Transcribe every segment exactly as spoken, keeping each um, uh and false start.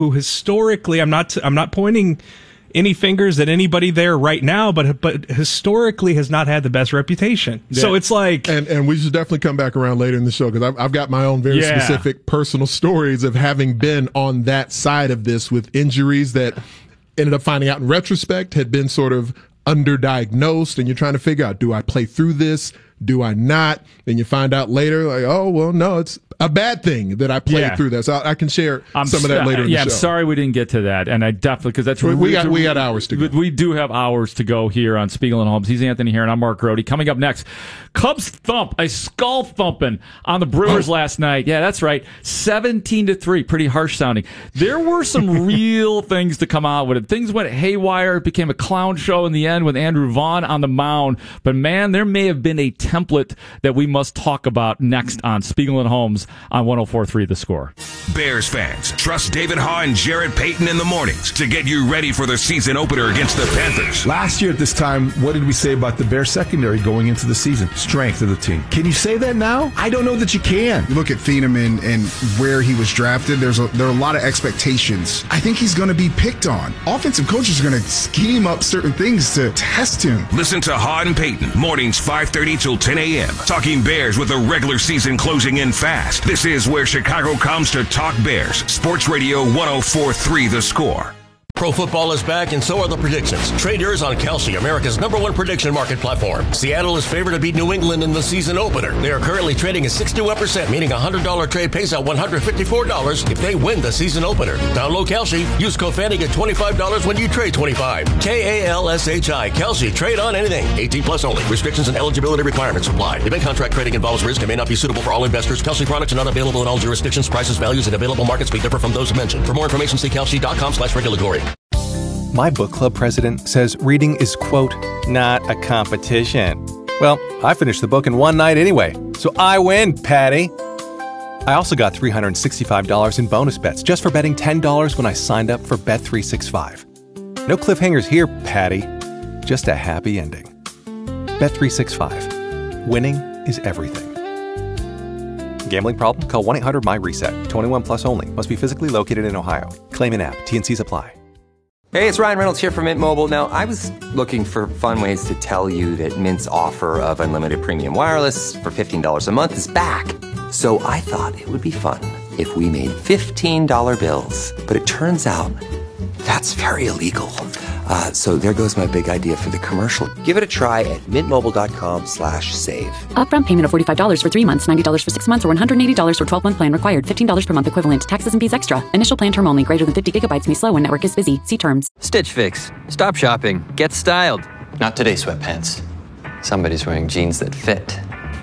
who historically, I'm not I'm not pointing any fingers at anybody there right now, but but historically has not had the best reputation. Yeah. So it's like, and and we should definitely come back around later in the show because I've, I've got my own very yeah. specific personal stories of having been on that side of this with injuries that ended up finding out in retrospect had been sort of underdiagnosed, and you're trying to figure out, do I play through this? Do I not? Then you find out later, like, oh, well, no, it's a bad thing that I played yeah. through this. I, I can share I'm some of that later uh, in yeah, the show. I'm sorry we didn't get to that, and I definitely, because that's we, really, we got we got hours to go. We do have hours to go here on Spiegel and Holmes. He's Anthony here, and I'm Mark Grody. Coming up next, Cubs thump, a skull thumping on the Brewers oh. last night. Yeah, that's right, seventeen to three, pretty harsh sounding. There were some real things to come out with it. Things went haywire. It became a clown show in the end with Andrew Vaughn on the mound. But man, there may have been a template that we must talk about next on Spiegel and Holmes on one oh four point three The Score. Bears fans, trust David Haugh and Jarrett Payton in the mornings to get you ready for the season opener against the Panthers. Last year at this time, what did we say about the Bears secondary going into the season? Strength of the team. Can you say that now? I don't know that you can. You look at Thieneman and where he was drafted, there's a, there are a lot of expectations. I think he's going to be picked on. Offensive coaches are going to scheme up certain things to test him. Listen to Haugh and Payton, mornings five thirty till ten a.m. Talking Bears with the regular season closing in fast. This is where Chicago comes to talk Bears. Sports Radio one oh four point three The Score. Pro football is back, and so are the predictions. Trade yours on Kalshi, America's number one prediction market platform. Seattle is favored to beat New England in the season opener. They are currently trading at sixty-one percent, meaning a one hundred dollars trade pays out one hundred fifty-four dollars if they win the season opener. Download Kalshi. Use code Fanny, get twenty-five dollars when you trade twenty-five dollars. K A L S H I. Kalshi. Trade on anything. eighteen plus only. Restrictions and eligibility requirements apply. Event contract trading involves risk and may not be suitable for all investors. Kalshi products are not available in all jurisdictions. Prices, values, and available markets may differ from those mentioned. For more information, see kalshi.com slash regulatory. My book club president says reading is, quote, not a competition. Well, I finished the book in one night anyway, so I win, Patty. I also got three hundred sixty-five dollars in bonus bets just for betting ten dollars when I signed up for Bet three sixty-five. No cliffhangers here, Patty. Just a happy ending. Bet three sixty-five. Winning is everything. Gambling problem? Call one eight hundred my reset. twenty-one plus only. Must be physically located in Ohio. Claim in app. T N Cs apply. Hey, it's Ryan Reynolds here from Mint Mobile. Now, I was looking for fun ways to tell you that Mint's offer of unlimited premium wireless for fifteen dollars a month is back. So I thought it would be fun if we made fifteen dollar bills. But it turns out that's very illegal. Uh, so there goes my big idea for the commercial. Give it a try at mintmobile.com slash save. Upfront payment of forty-five dollars for three months, ninety dollars for six months, or one hundred eighty dollars for twelve-month plan required. fifteen dollars per month equivalent. Taxes and fees extra. Initial plan term only. Greater than fifty gigabytes may slow when network is busy. See terms. Stitch Fix. Stop shopping. Get styled. Not today, sweatpants. Somebody's wearing jeans that fit.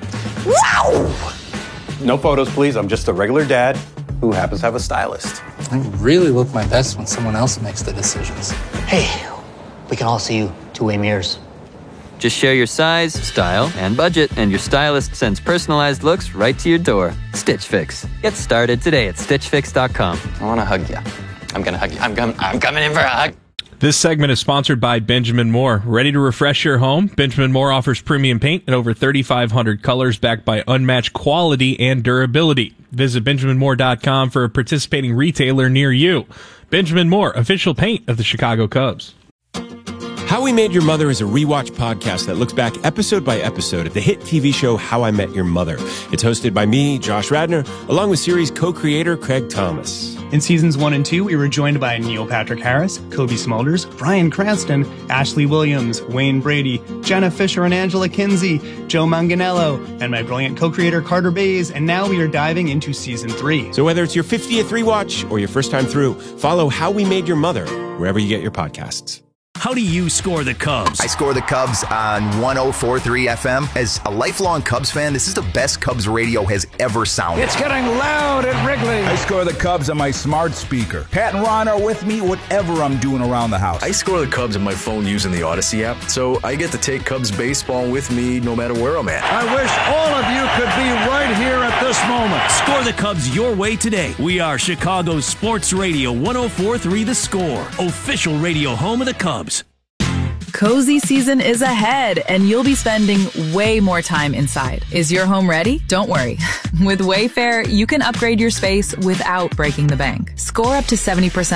Wow! No photos, please. I'm just a regular dad who happens to have a stylist. I really look my best when someone else makes the decisions. Hey, we can all see you two-way mirrors. Just share your size, style, and budget, and your stylist sends personalized looks right to your door. Stitch Fix. Get started today at stitch fix dot com. I want to hug you. I'm going to hug you. I'm, com- I'm coming in for a hug. This segment is sponsored by Benjamin Moore. Ready to refresh your home? Benjamin Moore offers premium paint in over thirty-five hundred colors backed by unmatched quality and durability. Visit benjamin moore dot com for a participating retailer near you. Benjamin Moore, official paint of the Chicago Cubs. How We Made Your Mother is a rewatch podcast that looks back episode by episode at the hit T V show How I Met Your Mother. It's hosted by me, Josh Radnor, along with series co-creator Craig Thomas. In seasons one and two, we were joined by Neil Patrick Harris, Kobe Smulders, Bryan Cranston, Ashley Williams, Wayne Brady, Jenna Fisher and Angela Kinsey, Joe Manganiello, and my brilliant co-creator Carter Bays, and now we are diving into season three. So whether it's your fiftieth rewatch or your first time through, follow How We Made Your Mother wherever you get your podcasts. How do you score the Cubs? I score the Cubs on one oh four point three F M. As a lifelong Cubs fan, this is the best Cubs radio has ever sounded. It's getting loud at Wrigley. I score the Cubs on my smart speaker. Pat and Ron are with me whatever I'm doing around the house. I score the Cubs on my phone using the Odyssey app, so I get to take Cubs baseball with me no matter where I'm at. I wish all of you could be right here at this moment. Score the Cubs your way today. We are Chicago's Sports Radio one oh four point three The Score, official radio home of the Cubs. Cozy season is ahead, and you'll be spending way more time inside. Is your home ready? Don't worry. With Wayfair, you can upgrade your space without breaking the bank. Score up to seventy percent